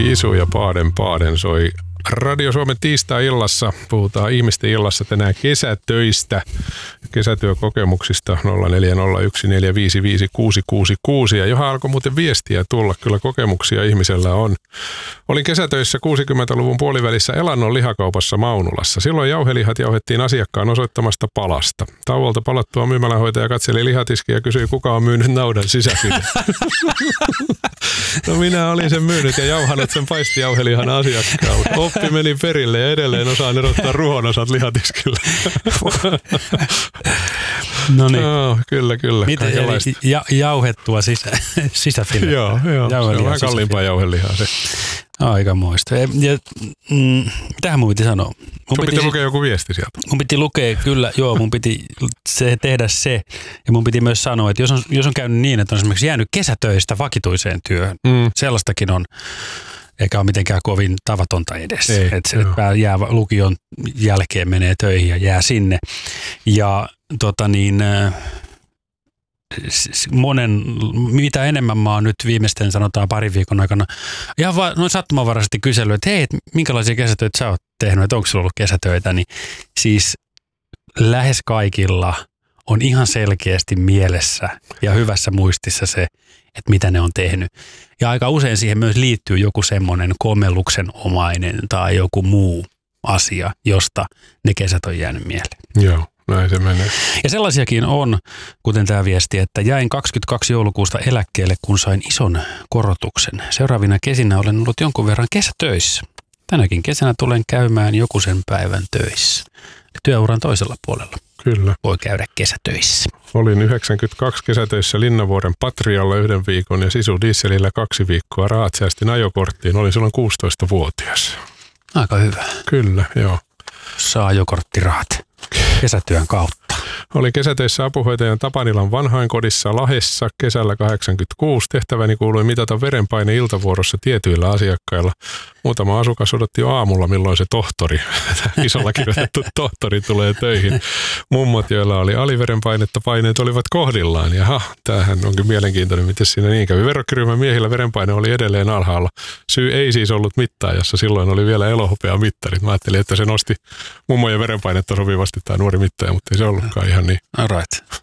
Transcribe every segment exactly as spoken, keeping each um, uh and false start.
Kisu ja Paaden Paaden soi Radio Suomen tiistai-illassa. Puhutaan ihmisten illassa tänään kesätöistä, kesätyökokemuksista nolla neljä nolla yksi neljä viisi viisi kuusi kuusi kuusi. Ja johon alkoi muuten viestiä tulla, kyllä kokemuksia ihmisellä on. Olin kesätöissä kuusikymmentäluvun puolivälissä Elannon lihakaupassa Maunulassa. Silloin jauhelihat jauhettiin asiakkaan osoittamasta palasta. Tauolta palattua myymälänhoitaja katseli lihatiskiä ja kysyi, kuka on myynyt naudan sisäfilet. No minä olin sen myynyt ja jauhanut sen paistijauhelihan asiakkaalle. Oppi meni perille ja edelleen osaan erottaa ruhonosat lihatiskille. No niin. Oh, kyllä, kyllä. Miten ja, jauhettua sisä, sisäfilettä? Joo, joo. Se on vähän kalliimpaa jauhelihaa se. Aikamoista. Ja, ja mm, mitähän mun piti sanoa? Mun sun piti, piti lukea joku viesti sieltä. Mun piti lukea, kyllä, joo, mun piti se, tehdä se. Ja mun piti myös sanoa, että jos on, jos on käynyt niin, että on esimerkiksi jäänyt kesätöistä vakituiseen työhön, mm. sellaistakin on, eikä ole mitenkään kovin tavatonta edes. Että se, että jää lukion jälkeen, menee töihin ja jää sinne. Ja tota niin, monen, mitä enemmän mä oon nyt viimeisten sanotaan parin viikon aikana ihan vaan noin sattumanvaraisesti kysellyt, että hei, minkälaisia kesätöitä sä oot tehnyt, että onko sulla ollut kesätöitä, niin siis lähes kaikilla on ihan selkeästi mielessä ja hyvässä muistissa se, että mitä ne on tehnyt. Ja aika usein siihen myös liittyy joku semmoinen komelluksenomainen tai joku muu asia, josta ne kesät on jäänyt mieleen. Joo. Näin se menee. Ja sellaisiakin on, kuten tämä viesti, että jäin kaksikymmentäkaksi joulukuusta eläkkeelle, kun sain ison korotuksen. Seuraavina kesinä olen ollut jonkun verran kesätöissä. Tänäkin kesänä tulen käymään joku sen päivän töissä. Työuran toisella puolella. Kyllä. Voi käydä kesätöissä. Olin yhdeksänkymmentäkaksi kesätöissä Linnavuoren Patrialla yhden viikon ja Sisu Dieselillä kaksi viikkoa. Rahat säästin ajokorttiin. Olin silloin kuusitoistavuotias. Aika hyvä. Kyllä, joo. Saa ajokorttirahat kesätyön kautta. Olin kesätöissä apuhoitajan Tapanilan vanhainkodissa Lahdessa kesällä kahdeksankymmentäkuusi. Tehtäväni kuului mitata verenpaine iltavuorossa tietyillä asiakkailla. Muutama asukas odotti jo aamulla, milloin se tohtori, isolla kirjoitettu tohtori, tulee töihin. Mummot, joilla oli aliverenpainetta, paineet olivat kohdillaan. Jaha, tämähän onkin mielenkiintoinen, miten siinä niin kävi. Verrokkirymän miehillä verenpaine oli edelleen alhaalla. Syy ei siis ollut mittaajassa, silloin oli vielä elohopea mittarit. Mä ajattelin, että se nosti mummojen verenpainetta sopivasti tai nuori mittaaja, mutta ei se ollutkaan ihan niin. All right.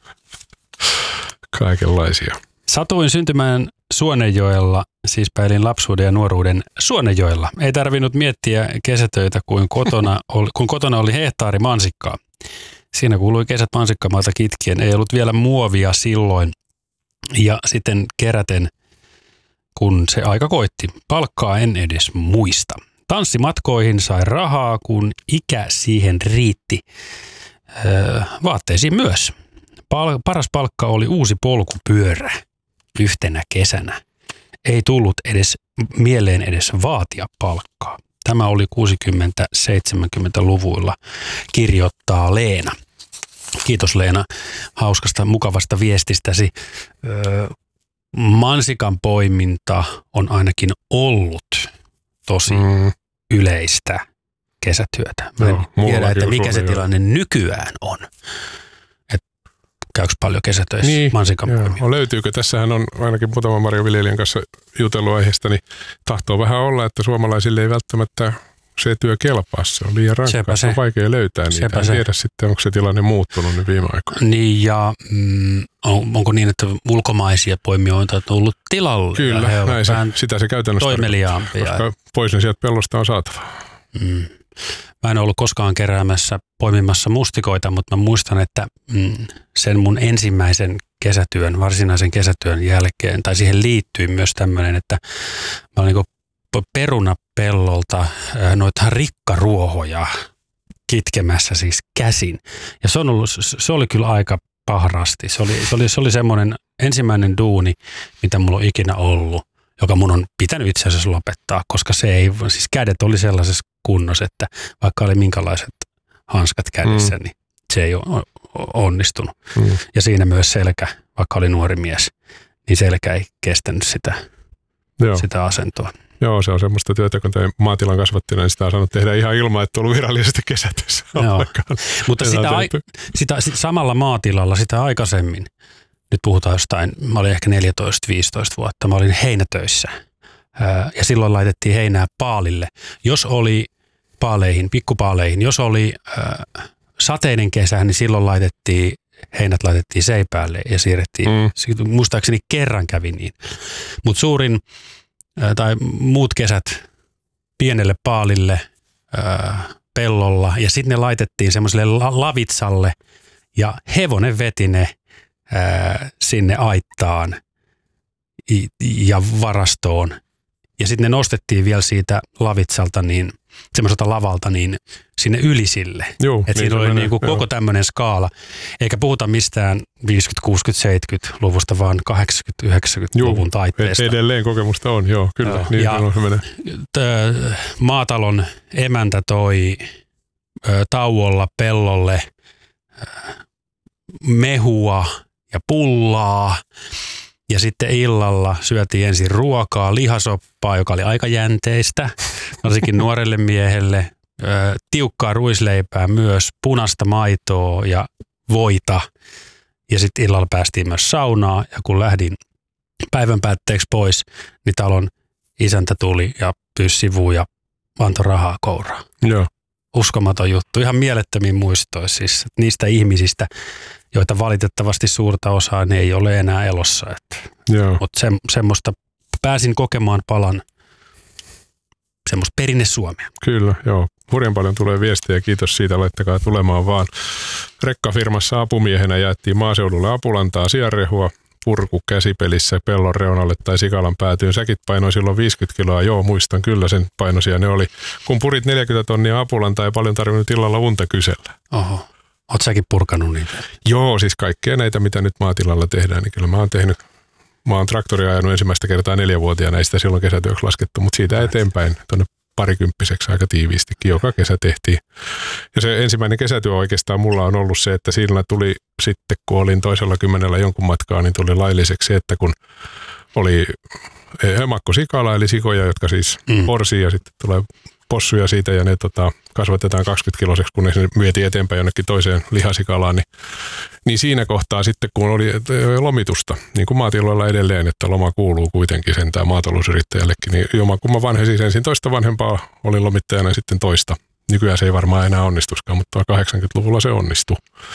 Kaikenlaisia. Satuin syntymään Suonenjoella, siis päilin lapsuuden ja nuoruuden Suonenjoella. Ei tarvinnut miettiä kesätöitä, kuin kotona oli, kun kotona oli hehtaari mansikkaa. Siinä kuului kesät mansikkamaalta kitkien. Ei ollut vielä muovia silloin. Ja sitten keräten, kun se aika koitti. Palkkaa en edes muista. Tanssimatkoihin sai rahaa, kun ikä siihen riitti. Öö, vaatteisiin myös. Pal- paras palkka oli uusi polkupyörä yhtenä kesänä. Ei tullut edes mieleen edes vaatia palkkaa. Tämä oli kuusikymmentä-seitsemänkymmentäluvuilla, kirjoittaa Leena. Kiitos Leena hauskasta, mukavasta viestistäsi. Öö, mansikan poiminta on ainakin ollut tosi mm. yleistä kesätyötä. Mä en no, tiedä, että mikä se tilanne jo nykyään on. Käykö paljon kesätöissä niin, mansikan poimia? Löytyykö? Tässähän on ainakin muutaman marjaviljelijän kanssa jutellut aiheesta, niin tahtoo vähän olla, että suomalaisille ei välttämättä se työ kelpaa. Se on liian rankkaa, se on vaikea löytää niitä. En tiedä sitten, onko se tilanne muuttunut nyt viime aikoina. Niin ja mm, on, onko niin, että ulkomaisia poimijoita on tullut tilalle? Kyllä, näin se, sitä se käytännössä toimeliaampia. Koska pois ne sieltä pellosta on saatava. Mm. Mä en ollut koskaan keräämässä, poimimassa mustikoita, mutta mä muistan, että mm, sen mun ensimmäisen kesätyön, varsinaisen kesätyön jälkeen, tai siihen liittyy myös tämmöinen, että mä olin niin perunapellolta noita rikkaruohoja kitkemässä siis käsin. Ja se, on ollut, se oli kyllä aika pahrasti. Se oli, se oli, se oli semmoinen ensimmäinen duuni, mitä mulla on ikinä ollut, joka mun on pitänyt itse asiassa lopettaa, koska se ei, siis kädet oli sellaisessa kunnossa, että vaikka oli minkälaiset hanskat kädessä, mm. niin se ei ole onnistunut. Mm. Ja siinä myös selkä, vaikka oli nuori mies, niin selkä ei kestänyt sitä, sitä asentoa. Joo, se on semmoista työtä, kun tein maatilan kasvattina, niin sitä on saanut tehdä ihan ilman, että on ollut virallisesti kesätöissä. Mutta sitä, ai, sitä, sitä samalla maatilalla, sitä aikaisemmin, nyt puhutaan jostain, mä olin ehkä neljätoista viisitoista vuotta, mä olin heinätöissä ja silloin laitettiin heinää paalille. Jos oli paaleihin, pikkupaaleihin, jos oli äh, sateinen kesä, niin silloin laitettiin, heinät laitettiin seipäälle ja siirrettiin. Mm. Muistaakseni kerran kävi niin. Mutta suurin äh, tai muut kesät pienelle paalille äh, pellolla ja sitten ne laitettiin semmoiselle la- lavitsalle ja hevonen veti ne äh, sinne aittaan ja varastoon. Ja sitten ne nostettiin vielä siitä lavitsalta, niin semmoiselta lavalta, niin sinne ylisille. Että niin siinä oli menee, niinku koko tämmöinen skaala. Eikä puhuta mistään viisikymmentä-, kuusikymmentä-, seitsemänkymmentäluvusta, vaan kahdeksankymmentä-yhdeksänkymmentäluvun taitteesta. Edelleen kokemusta on, joo, kyllä. Joo. Niin, ja t- maatalon emäntä toi ö, tauolla pellolle ö, mehua ja pullaa. Ja sitten illalla syötiin ensin ruokaa, lihasoppaa, joka oli aika jänteistä, varsinkin nuorelle miehelle. Ö, tiukkaa ruisleipää myös, punaista maitoa ja voita. Ja sitten illalla päästiin myös saunaan. Ja kun lähdin päivän päätteeksi pois, niin talon isäntä tuli ja pyysi sivuun ja antoi rahaa kouraan. Joo. Uskomaton juttu. Ihan mielettömiin muistoissa siis niistä ihmisistä, joita valitettavasti suurta osaa ne ei ole enää elossa. Mutta se, semmoista pääsin kokemaan palan semmoista perinne Suomea. Kyllä, joo. Hurjan paljon tulee viestiä, kiitos siitä, laittakaa tulemaan vaan. Rekkafirmassa apumiehenä jaettiin maaseudulle apulantaa, sianrehua, purku käsipelissä pellon reunalle tai sikalan päätyyn. Säkit painoi silloin viisikymmentä kiloa, joo muistan kyllä sen painoisia ne oli. Kun purit neljäkymmentä tonnia apulantaa, ei paljon tarvinnut illalla unta kysellä. Oho. Oot säkin purkanut niitä? Joo, siis kaikkea näitä, mitä nyt maatilalla tehdään, niin kyllä mä oon tehnyt, mä oon traktoria ajanut ensimmäistä kertaa neljävuotiaana, ei sitä silloin kesätyöksi laskettu, mutta siitä eteenpäin tuonne parikymppiseksi aika tiiviistikin, joka kesä tehtiin. Ja se ensimmäinen kesätyö oikeastaan mulla on ollut se, että siinä tuli sitten, kun olin toisella kymmenellä jonkun matkaa, niin tuli lailliseksi, että kun oli emakko sikala, eli sikoja, jotka siis mm. porsii ja sitten tulee possuja siitä ja ne tota, kasvatetaan kaksikymmentä kiloseksi, kun ne vietiin eteenpäin jonnekin toiseen lihasikalaan, niin, niin siinä kohtaa sitten, kun oli lomitusta, niin kuin maatiloilla edelleen, että loma kuuluu kuitenkin sentään maatalousyrittäjällekin, niin jommankumman vanhesi ensin toista vanhempaa, olin lomittajana ja sitten toista. Nykyään se ei varmaan enää onnistuskaan, mutta kahdeksankymmentäluvulla se onnistui.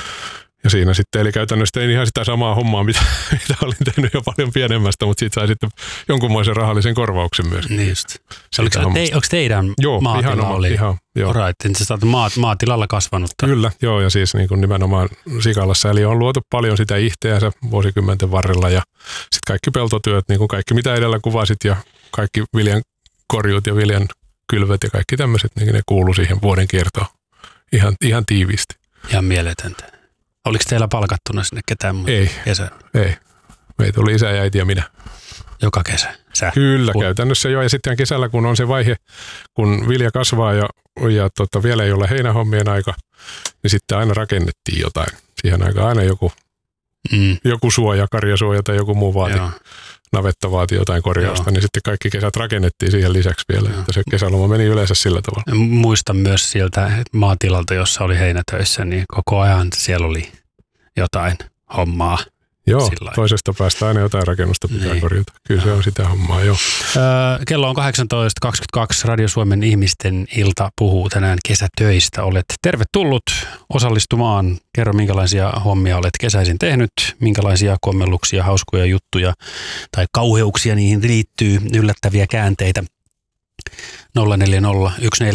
Ja siinä sitten, eli käytännössä tein ihan sitä samaa hommaa, mitä, mitä olin tehnyt jo paljon pienemmästä, mutta siitä sai sitten jonkunmoisen rahallisen korvauksen myös. Niin just. Oliko, te, onko teidän joo, maatila ihan oli? Ihan, joo. Right, sä olet maat, maatilalla kasvanut. Kyllä, joo, ja siis niin kuin nimenomaan sikalassa. Eli on luotu paljon sitä ihteänsä vuosikymmenten varrella, ja sitten kaikki peltotyöt, niin kuin kaikki mitä edellä kuvasit, ja kaikki viljan korjuut ja viljan kylvöt ja kaikki tämmöiset, niin ne kuuluu siihen vuoden kiertoon ihan, ihan tiiviisti. Ihan mieletöntä. Oliko teillä palkattuna sinne ketään muuta? Ei, kesä? ei. Meitä oli isä ja äiti ja minä. Joka kesä? Sä? Kyllä, Put- käytännössä jo. Ja sitten kesällä, kun on se vaihe, kun vilja kasvaa ja, ja tota, vielä ei ole heinähommien aika, niin sitten aina rakennettiin jotain. Siihen aikaan aina joku, mm. joku suoja, karjasuoja tai joku muu vaati. Joo. Navetta vaati jotain korjausta, Joo. niin sitten kaikki kesät rakennettiin siihen lisäksi vielä. Joo. Että se kesäloma meni yleensä sillä tavalla. Muistan myös sieltä maatilalta, jossa oli heinätöissä, niin koko ajan siellä oli jotain hommaa. Joo, sillain. Toisesta päästä aina jotain rakennusta pitää niin. korjata. Kyllä joo. se on sitä hommaa, joo. Öö, kello on kahdeksantoista kaksikymmentäkaksi. Radio Suomen ihmisten ilta puhuu tänään kesätöistä. Olet tervetullut osallistumaan. Kerro, minkälaisia hommia olet kesäisin tehnyt, minkälaisia kommelluksia, hauskoja juttuja tai kauheuksia niihin liittyy, yllättäviä käänteitä. nolla neljä nolla yksi neljä